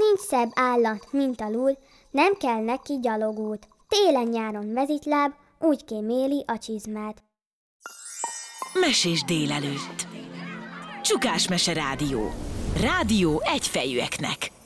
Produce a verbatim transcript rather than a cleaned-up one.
Nincs szebb állat, mint a lúd, nem kell neki gyalogút. Télen-nyáron mezitláb, úgy kéméli a csizmát. Mesés délelőtt. Csukás Mese Rádió. Rádió egyfejűeknek.